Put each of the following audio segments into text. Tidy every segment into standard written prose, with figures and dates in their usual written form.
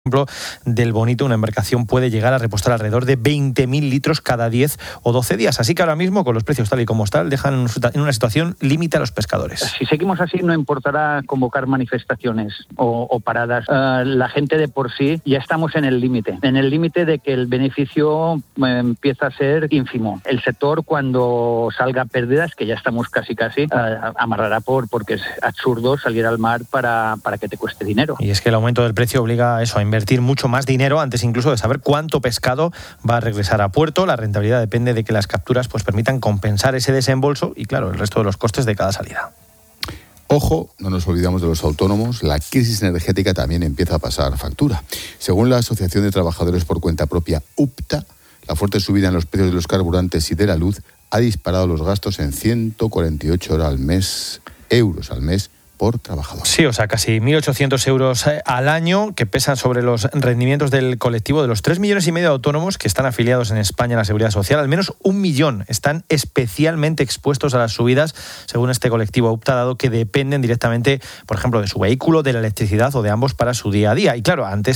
ejemplo, del Bonito, una embarcación puede llegar a repostar alrededor de 20.000 litros cada 10 o 12 días. Así que ahora mismo, con los precios tal y como están, dejan en una situación límite a los pescadores. Si seguimos así, no importará convocar manifestaciones o paradas. La gente de por sí ya estamos en el límite de que el beneficio empieza a ser ínfimo. El sector, cuando salga pérdidas, que ya estamos casi, amarrará porque es absurdo salir al mar para que te cueste dinero. Y es que el aumento del precio obliga a eso, a invertir mucho más dinero antes incluso de saber cuánto pescado va a regresar a puerto. La rentabilidad depende de que las capturas permitan compensar ese desembolso y, claro, el resto de los costes de cada salida. Ojo, no nos olvidamos de los autónomos, la crisis energética también empieza a pasar factura. Según la Asociación de Trabajadores por Cuenta Propia, UPTA, la fuerte subida en los precios de los carburantes y de la luz ha disparado los gastos en 148 euros al mes por trabajador. Sí, o sea, casi 1.800 euros al año, que pesan sobre los rendimientos del colectivo. De los 3,5 millones de autónomos que están afiliados en España a la Seguridad Social, al menos 1 millón están especialmente expuestos a las subidas, según este colectivo UPTA, dado que dependen directamente, por ejemplo, de su vehículo, de la electricidad o de ambos para su día a día. Y claro, antes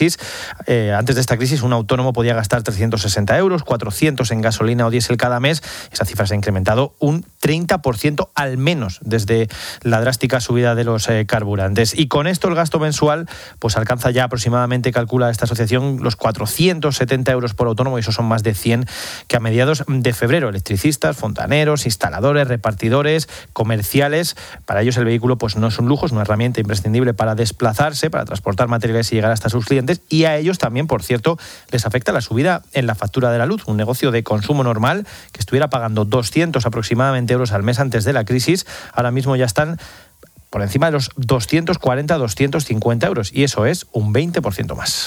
de esta crisis, un autónomo podía gastar 360 euros, 400 en gasolina o diésel cada mes. Esa cifra se ha incrementado un 30% al menos desde la drástica subida de los carburantes. Y con esto el gasto mensual alcanza ya aproximadamente, calcula esta asociación, los 470 euros por autónomo, y eso son más de 100 que a mediados de febrero. Electricistas, fontaneros, instaladores, repartidores, comerciales. Para ellos el vehículo no es un lujo, es una herramienta imprescindible para desplazarse, para transportar materiales y llegar hasta sus clientes, y a ellos también, por cierto, les afecta la subida en la factura de la luz. Un negocio de consumo normal que estuviera pagando 200 aproximadamente euros al mes antes de la crisis, ahora mismo ya están por encima de los 240, 250 euros, y eso es un 20% más.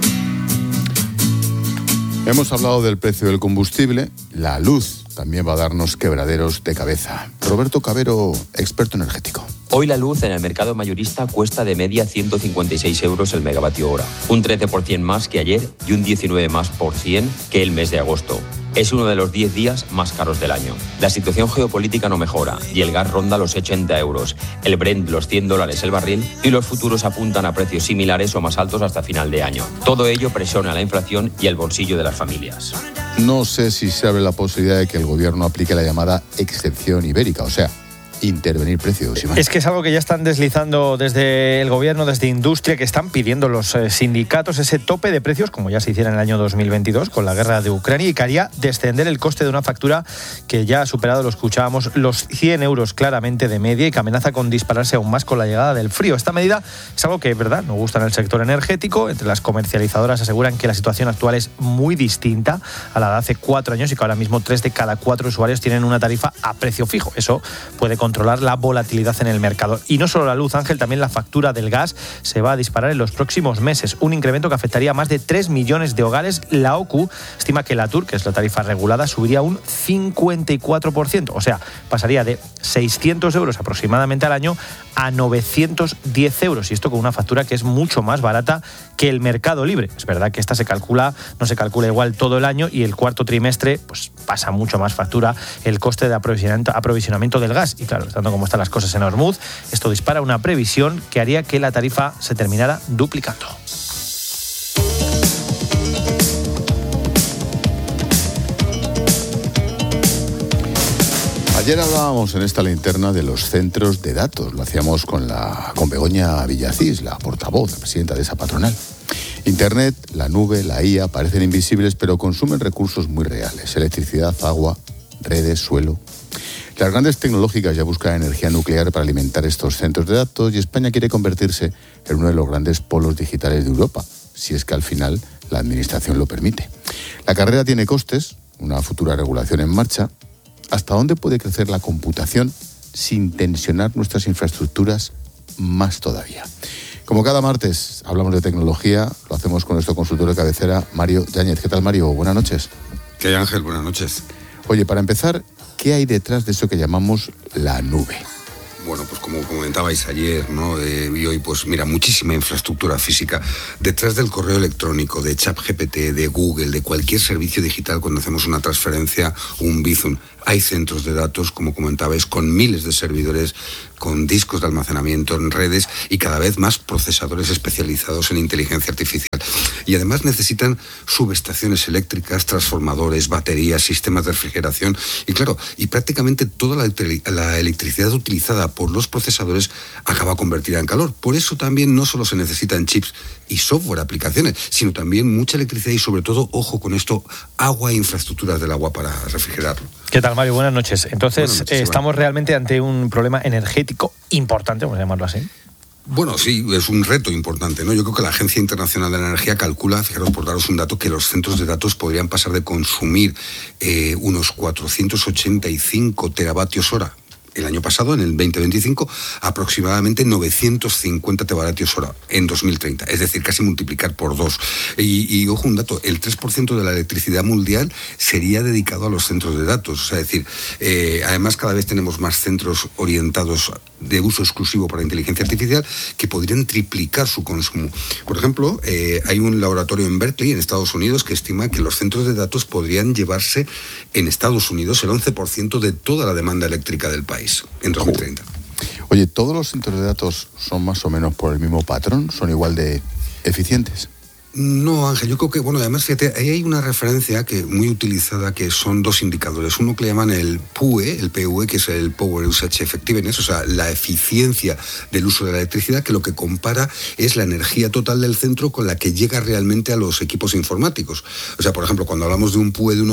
Hemos hablado del precio del combustible, la luz también va a darnos quebraderos de cabeza. Roberto Cabero, experto energético. Hoy la luz en el mercado mayorista cuesta de media 156 euros el megavatio hora, un 13% más que ayer y un 19% más que el mes de agosto. Es uno de los 10 días más caros del año. La situación geopolítica no mejora y el gas ronda los 80 euros, el Brent los $100 el barril, y los futuros apuntan a precios similares o más altos hasta final de año. Todo ello presiona la inflación y el bolsillo de las familias. No sé si se abre la posibilidad de que el gobierno aplique la llamada excepción ibérica, o sea, intervenir precios. Es que es algo que ya están deslizando desde el gobierno, desde industria, que están pidiendo los sindicatos ese tope de precios, como ya se hiciera en el año 2022 con la guerra de Ucrania, y que haría descender el coste de una factura que ya ha superado, lo escuchábamos, los 100 euros claramente de media, y que amenaza con dispararse aún más con la llegada del frío. Esta medida es algo que, verdad, no gusta en el sector energético. Entre las comercializadoras aseguran que la situación actual es muy distinta a la de hace 4 años y que ahora mismo 3 de cada 4 usuarios tienen una tarifa a precio fijo. Eso puede controlar la volatilidad en el mercado. Y no solo la luz, Ángel, también la factura del gas se va a disparar en los próximos meses, un incremento que afectaría a más de 3 millones de hogares. La OCU estima que la TUR, que es la tarifa regulada, subiría un 54%, o sea, pasaría de 600 euros aproximadamente al año a 910 euros, y esto con una factura que es mucho más barata que el mercado libre. Es verdad que esta no se calcula igual todo el año, y el cuarto trimestre pasa mucho más factura el coste de aprovisionamiento del gas, y claro, estando como están las cosas en Hormuz, esto dispara una previsión que haría que la tarifa se terminara duplicando. Ayer hablábamos en esta linterna de los centros de datos. Lo hacíamos con Begoña Villacís, la portavoz, la presidenta de esa patronal. Internet, la nube, la IA parecen invisibles, pero consumen recursos muy reales: electricidad, agua, redes, suelo. Las grandes tecnológicas ya buscan energía nuclear para alimentar estos centros de datos, y España quiere convertirse en uno de los grandes polos digitales de Europa, si es que al final la administración lo permite. La carrera tiene costes, una futura regulación en marcha. ¿Hasta dónde puede crecer la computación sin tensionar nuestras infraestructuras más todavía? Como cada martes hablamos de tecnología, lo hacemos con nuestro consultor de cabecera, Mario Yáñez. ¿Qué tal, Mario? Buenas noches. ¿Qué hay, Ángel? Buenas noches. Oye, para empezar, ¿qué hay detrás de eso que llamamos la nube? Bueno, pues como comentabais ayer, ¿no? Y hoy, pues mira, muchísima infraestructura física. Detrás del correo electrónico, de ChatGPT, de Google, de cualquier servicio digital, cuando hacemos una transferencia, un Bizum, hay centros de datos, como comentabais, con miles de servidores, con discos de almacenamiento en redes y cada vez más procesadores especializados en inteligencia artificial. Y además necesitan subestaciones eléctricas, transformadores, baterías, sistemas de refrigeración y claro, y prácticamente toda la electricidad utilizada por los procesadores acaba convertida en calor. Por eso también no solo se necesitan chips y software, aplicaciones, sino también mucha electricidad y sobre todo, ojo con esto, agua e infraestructuras del agua para refrigerarlo. ¿Qué tal, Mario? Buenas noches. Entonces, estamos realmente ante un problema energético importante, vamos a llamarlo así. Bueno, sí, es un reto importante, ¿no? Yo creo que la Agencia Internacional de la Energía calcula, fijaros por daros un dato, que los centros de datos podrían pasar de consumir unos 485 teravatios hora el año pasado, en el 2025, aproximadamente 950 teravatios hora en 2030. Es decir, casi multiplicar por 2. Y ojo, un dato, el 3% de la electricidad mundial sería dedicado a los centros de datos. O sea, es decir, además cada vez tenemos más centros orientados de uso exclusivo para inteligencia artificial que podrían triplicar su consumo. Por ejemplo, hay un laboratorio en Berkeley, en Estados Unidos, que estima que los centros de datos podrían llevarse en Estados Unidos el 11% de toda la demanda eléctrica del país en 2030. Oye, ¿todos los centros de datos son más o menos por el mismo patrón? ¿Son igual de eficientes? No, Ángel, yo creo que, bueno, además, fíjate, ahí hay una referencia que muy utilizada, que son dos indicadores. Uno que le llaman el PUE, que es el Power Usage Effectiveness, o sea, la eficiencia del uso de la electricidad, que lo que compara es la energía total del centro con la que llega realmente a los equipos informáticos. O sea, por ejemplo, cuando hablamos de un PUE de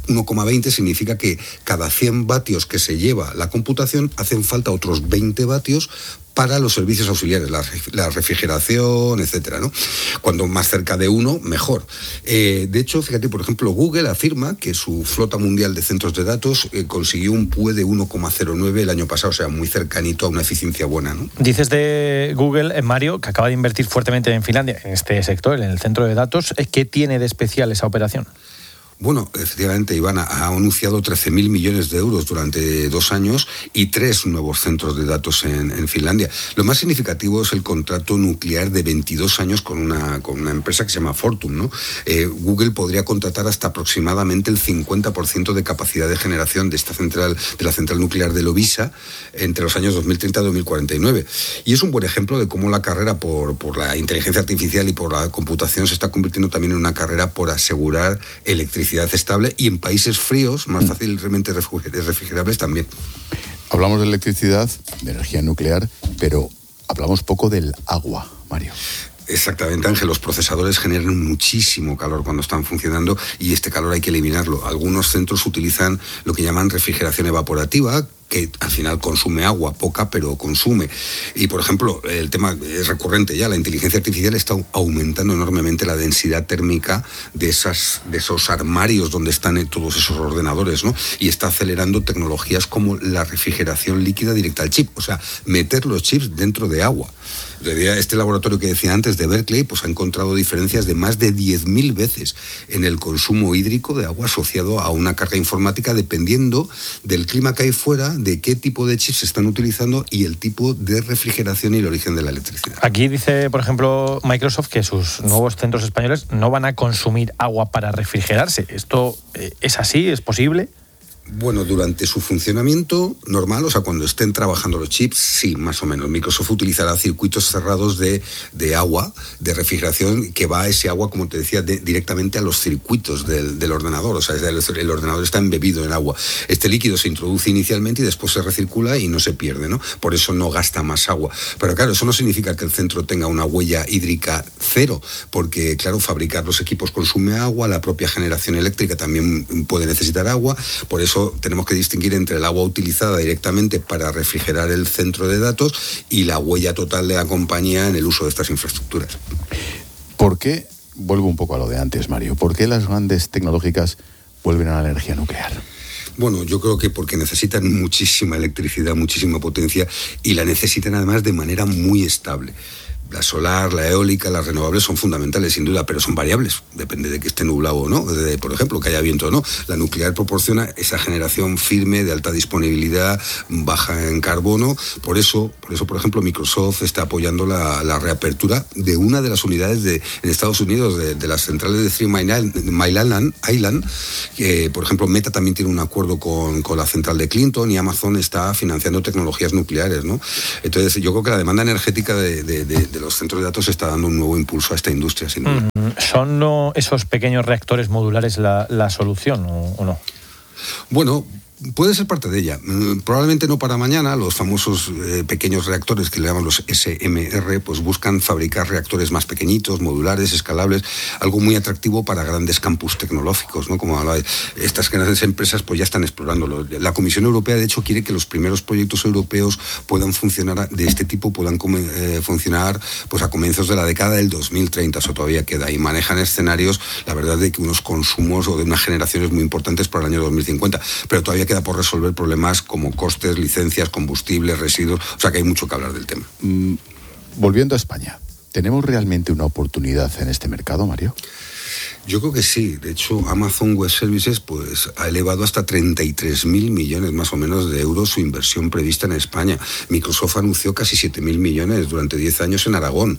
1,20, significa que cada 100 vatios que se lleva la computación, hacen falta otros 20 vatios para los servicios auxiliares, la refrigeración, etcétera, ¿no? Cuando más cerca de 1, mejor. De hecho, fíjate, por ejemplo, Google afirma que su flota mundial de centros de datos consiguió un PUE de 1,09 el año pasado, o sea, muy cercanito a una eficiencia buena, ¿no? Dices de Google, Mario, que acaba de invertir fuertemente en Finlandia, en este sector, en el centro de datos. ¿Qué tiene de especial esa operación? Bueno, efectivamente, Iván ha anunciado 13.000 millones de euros durante 2 años y 3 nuevos centros de datos en Finlandia. Lo más significativo es el contrato nuclear de 22 años con una empresa que se llama Fortum, ¿no? Google podría contratar hasta aproximadamente el 50% de capacidad de generación de la central nuclear de Loviisa entre los años 2030 y 2049. Y es un buen ejemplo de cómo la carrera por la inteligencia artificial y por la computación se está convirtiendo también en una carrera por asegurar electricidad estable y en países fríos más fácilmente refrigerables también. Hablamos de electricidad, de energía nuclear, pero hablamos poco del agua, Mario. Exactamente, Ángel. Los procesadores generan muchísimo calor cuando están funcionando y este calor hay que eliminarlo. Algunos centros utilizan lo que llaman refrigeración evaporativa, que al final consume agua, poca, pero consume. Y, por ejemplo, el tema es recurrente ya, la inteligencia artificial está aumentando enormemente la densidad térmica de esos armarios donde están todos esos ordenadores, ¿no? Y está acelerando tecnologías como la refrigeración líquida directa al chip, o sea, meter los chips dentro de agua. En realidad, este laboratorio que decía antes de Berkeley, pues ha encontrado diferencias de más de 10.000 veces en el consumo hídrico de agua asociado a una carga informática, dependiendo del clima que hay fuera, de qué tipo de chips se están utilizando y el tipo de refrigeración y el origen de la electricidad. Aquí dice, por ejemplo, Microsoft que sus nuevos centros españoles no van a consumir agua para refrigerarse. ¿Esto es así? ¿Es posible? Bueno, durante su funcionamiento normal, o sea, cuando estén trabajando los chips, sí, más o menos. Microsoft utilizará circuitos cerrados de agua, de refrigeración, que va a ese agua, como te decía, directamente a los circuitos del ordenador. O sea, el ordenador está embebido en agua. Este líquido se introduce inicialmente y después se recircula y no se pierde, ¿no? Por eso no gasta más agua. Pero claro, eso no significa que el centro tenga una huella hídrica cero, porque, claro, fabricar los equipos consume agua, la propia generación eléctrica también puede necesitar agua. Por eso tenemos que distinguir entre el agua utilizada directamente para refrigerar el centro de datos y la huella total de la compañía en el uso de estas infraestructuras. ¿Por qué? Vuelvo un poco a lo de antes, Mario. ¿Por qué las grandes tecnológicas vuelven a la energía nuclear? Bueno, yo creo que porque necesitan muchísima electricidad, muchísima potencia y la necesitan además de manera muy estable. La solar, la eólica, las renovables son fundamentales, sin duda, pero son variables. Depende de que esté nublado o no, por ejemplo, que haya viento o no. La nuclear proporciona esa generación firme, de alta disponibilidad, baja en carbono. Por eso, por ejemplo, Microsoft está apoyando la reapertura de una de las unidades en Estados Unidos, de las centrales de Three Mile Island. Por ejemplo, Meta también tiene un acuerdo con la central de Clinton, y Amazon está financiando tecnologías nucleares, ¿no? Entonces, yo creo que la demanda energética de los centros de datos está dando un nuevo impulso a esta industria, sin duda. ¿Son esos pequeños reactores modulares la solución o no? Bueno, puede ser parte de ella. Probablemente no para mañana. Los famosos pequeños reactores, que le llaman los SMR, pues buscan fabricar reactores más pequeñitos, modulares, escalables, algo muy atractivo para grandes campus tecnológicos, ¿no? Como hablaba, estas grandes empresas pues ya están explorándolo. La Comisión Europea, de hecho, quiere que los primeros proyectos europeos puedan funcionar de este tipo, puedan funcionar pues a comienzos de la década del 2030. Eso todavía queda. Y manejan escenarios, la verdad, de que unos consumos o de unas generaciones muy importantes para el año 2050. Pero todavía queda por resolver problemas como costes, licencias, combustibles, residuos. O sea que hay mucho que hablar del tema. Volviendo a España, ¿tenemos realmente una oportunidad en este mercado, Mario? Yo creo que sí. De hecho, Amazon Web Services pues ha elevado hasta 33.000 millones más o menos de euros su inversión prevista en España. Microsoft anunció casi 7.000 millones durante 10 años en Aragón.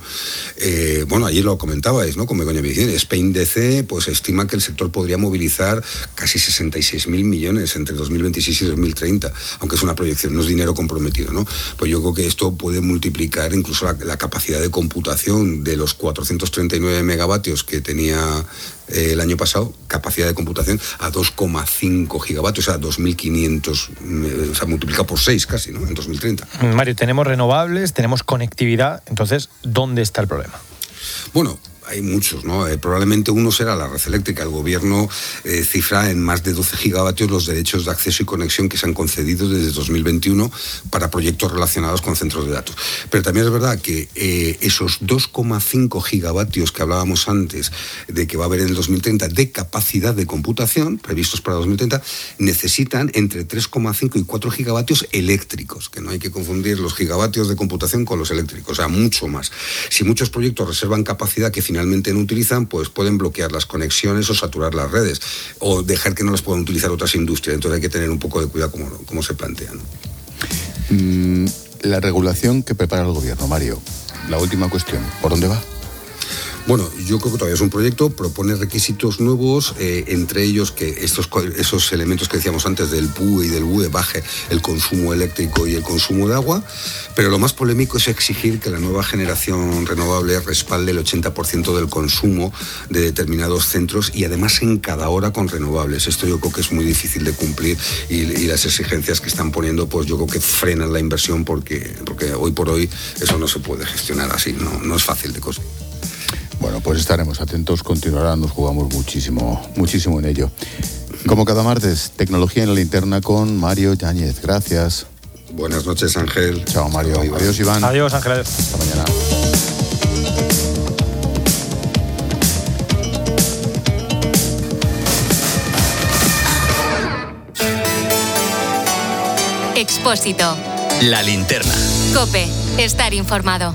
Bueno, ayer lo comentabais, ¿no? Con Begoña Vicente. Spain DC pues estima que el sector podría movilizar casi 66.000 millones entre 2026 y 2030, aunque es una proyección, no es dinero comprometido, ¿no? Pues yo creo que esto puede multiplicar incluso la capacidad de computación de los 439 megavatios que tenía el año pasado, capacidad de computación a 2,5 gigavatios, o sea, 2.500, o sea, multiplicado por 6 casi, ¿no? En 2030. Mario, tenemos renovables, tenemos conectividad, entonces, ¿dónde está el problema? Bueno, hay muchos, ¿no? Probablemente uno será la red eléctrica. El gobierno cifra en más de 12 gigavatios los derechos de acceso y conexión que se han concedido desde 2021 para proyectos relacionados con centros de datos. Pero también es verdad que esos 2,5 gigavatios que hablábamos antes de que va a haber en el 2030 de capacidad de computación, previstos para 2030, necesitan entre 3,5 y 4 gigavatios eléctricos, que no hay que confundir los gigavatios de computación con los eléctricos, o sea, mucho más. Si muchos proyectos reservan capacidad que finalmente no utilizan, pues pueden bloquear las conexiones o saturar las redes o dejar que no las puedan utilizar otras industrias. Entonces hay que tener un poco de cuidado cómo se plantean. La regulación que prepara el gobierno, Mario, la última cuestión, ¿por dónde va? Bueno, yo creo que todavía es un proyecto, propone requisitos nuevos, entre ellos que esos elementos que decíamos antes del PUE y del BUE baje el consumo eléctrico y el consumo de agua, pero lo más polémico es exigir que la nueva generación renovable respalde el 80% del consumo de determinados centros y además en cada hora con renovables. Esto yo creo que es muy difícil de cumplir y las exigencias que están poniendo, pues yo creo que frenan la inversión porque hoy por hoy eso no se puede gestionar así, no es fácil de conseguir. Bueno, pues estaremos atentos, continuarán, nos jugamos muchísimo en ello. Como cada martes, Tecnología en la Linterna con Mario Yáñez. Gracias. Buenas noches, Ángel. Chao, Mario. Adiós, Iván. Adiós, Ángel. Hasta mañana. Expósito. La Linterna. COPE. Estar informado.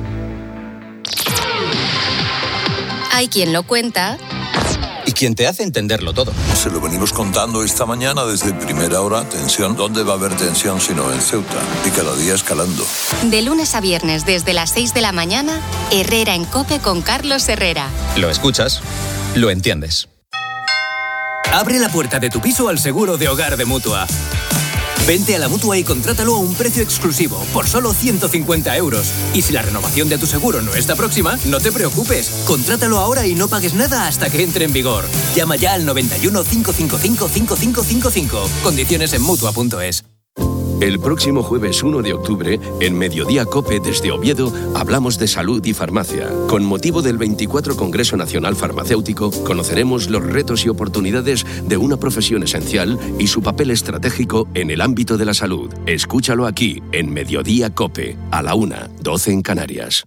Hay quien lo cuenta Y quien te hace entenderlo todo. Se lo venimos contando esta mañana desde primera hora. Tensión. ¿Dónde va a haber tensión sino en Ceuta? Y cada día escalando. De lunes a viernes desde las 6 de la mañana, Herrera en COPE con Carlos Herrera. Lo escuchas, lo entiendes. Abre la puerta de tu piso al seguro de hogar de Mutua. Vente a la Mutua y contrátalo a un precio exclusivo, por solo 150 euros. Y si la renovación de tu seguro no está próxima, no te preocupes. Contrátalo ahora y no pagues nada hasta que entre en vigor. Llama ya al 91 555 5555. Condiciones en Mutua.es. El próximo jueves 1 de octubre, en Mediodía COPE desde Oviedo, hablamos de salud y farmacia. Con motivo del 24 Congreso Nacional Farmacéutico, conoceremos los retos y oportunidades de una profesión esencial y su papel estratégico en el ámbito de la salud. Escúchalo aquí, en Mediodía COPE, a la 1:12 en Canarias.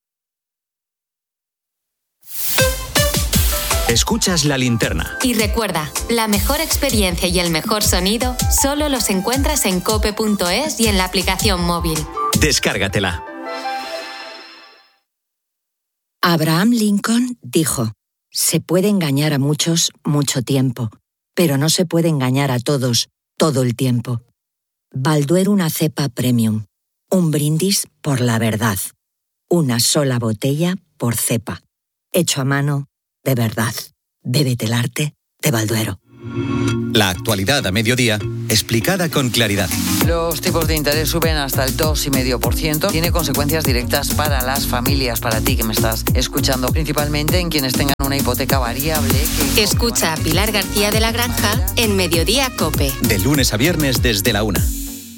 Escuchas La Linterna. Y recuerda, la mejor experiencia y el mejor sonido solo los encuentras en cope.es y en la aplicación móvil. Descárgatela. Abraham Lincoln dijo: se puede engañar a muchos mucho tiempo, pero no se puede engañar a todos todo el tiempo. Balduero una cepa premium. Un brindis por la verdad. Una sola botella por cepa. Hecho a mano, de verdad. Bébete el arte de Balduero. La actualidad a mediodía, explicada con claridad. Los tipos de interés suben hasta el 2,5%. Tiene consecuencias directas para las familias, para ti que me estás escuchando, principalmente en quienes tengan una hipoteca variable. Escucha a Pilar García de la Granja en Mediodía COPE. De lunes a viernes desde la 1.